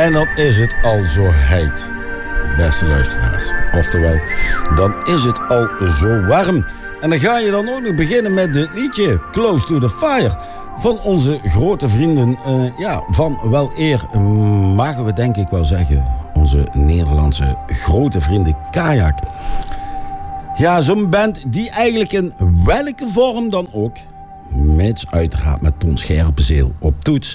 En dan is het al zo heet, beste luisteraars. Oftewel, dan is het al zo warm. En dan ga je dan ook nog beginnen met het liedje Close to the Fire van onze grote vrienden, van wel eer, mogen we denk ik wel zeggen, onze Nederlandse grote vrienden Kayak. Ja, zo'n band die eigenlijk in welke vorm dan ook, mits uiteraard met Ton Scherpenzeel op toets,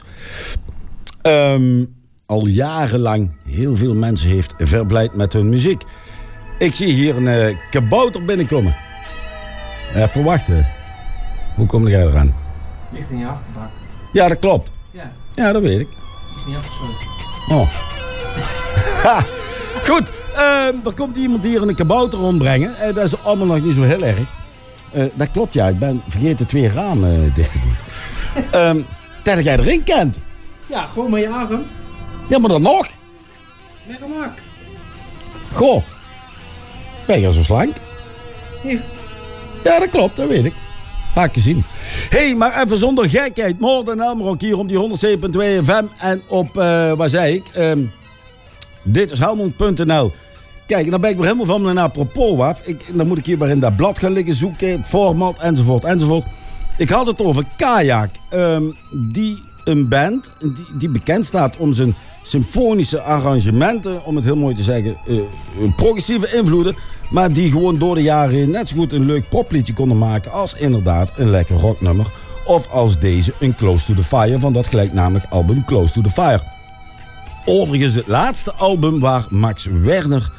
al jarenlang heel veel mensen heeft verblijd met hun muziek. Ik zie hier een kabouter binnenkomen. Even wachten. Hoe kom jij eraan? Ligt in je achterbak. Ja, dat klopt. Ja. Ja, dat weet ik. Is niet afgesloten. Oh. Ha. Goed, er komt iemand hier een kabouter rondbrengen. Dat is allemaal nog niet zo heel erg. Dat klopt, ja. Ik ben vergeten 2 ramen dicht te doen. Dat jij erin kent. Ja, gewoon met je arm. Ja, maar dan nog. Met gemak. Goh. Ben je zo slank? Hier. Ja, dat klopt, dat weet ik. Ga ik je zien. Hé, maar even zonder gekheid. Moord en Helmrock hier op die 107.2 FM. En op, waar zei ik? Dit is Helmond.nl. Kijk, dan ben ik weer helemaal van mijn apropos af. Dan moet ik hier weer in dat blad gaan liggen zoeken. Het format, enzovoort, enzovoort. Ik had het over Kayak. Die een band die bekend staat om zijn symfonische arrangementen, om het heel mooi te zeggen, progressieve invloeden, maar die gewoon door de jaren net zo goed een leuk popliedje konden maken als inderdaad een lekker rocknummer, of als deze een Close to the Fire van dat gelijknamig album Close to the Fire. Overigens het laatste album waar Max Werner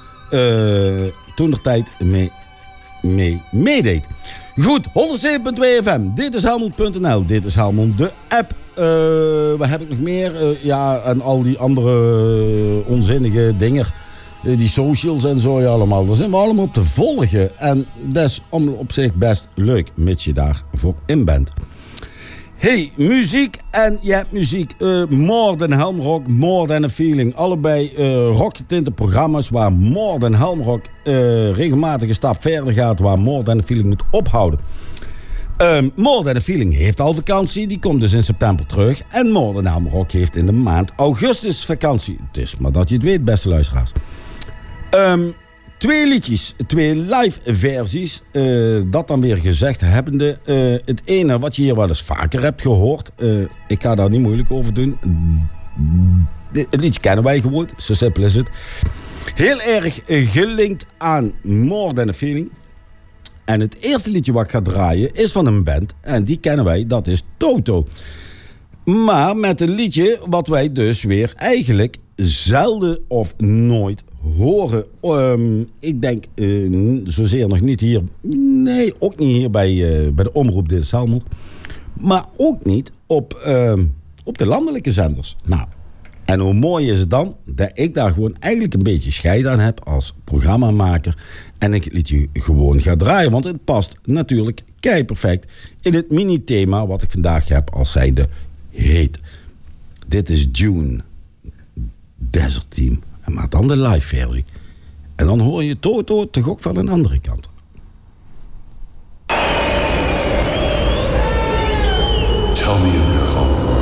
toentertijd mee meedeed. Goed, 107.2 FM. Dit is Helmond.nl. Dit is Helmond, de app. Wat heb ik nog meer? En al die andere onzinnige dingen. Die socials en zo allemaal. Daar zijn we allemaal op te volgen. En dat is op zich best leuk, mits je daarvoor in bent. Hey, muziek en je hebt muziek. More Than Helmrock, More Than a Feeling. Allebei rockgetinte programma's waar More Than Helmrock regelmatig een stap verder gaat. Waar More Than a Feeling moet ophouden. More Than a Feeling heeft al vakantie. Die komt dus in september terug. En More Than Helmrock heeft in de maand augustus vakantie. Dus maar dat je het weet, beste luisteraars. 2 liedjes, 2 live versies. Dat dan weer gezegd hebbende. Het ene wat je hier wel eens vaker hebt gehoord. Ik ga daar niet moeilijk over doen. Het liedje kennen wij gewoon. Zo simpel is het. Heel erg gelinkt aan More Than a Feeling. En het eerste liedje wat ik ga draaien is van een band. En die kennen wij, dat is Toto. Maar met een liedje wat wij dus weer eigenlijk zelden of nooit horen. Ik denk zozeer nog niet hier. Nee, ook niet hier bij de omroep Dit is Helmond. Maar ook niet op de landelijke zenders. Nou, en hoe mooi is het dan dat ik daar gewoon eigenlijk een beetje scheid aan heb als programmamaker. En ik het liedje gewoon ga draaien. Want het past natuurlijk keiperfect in het mini-thema wat ik vandaag heb als zijnde heet. Dit is June. Desert Team. Maar dan de live versie. En dan hoor je Toto toch ook van een andere kant.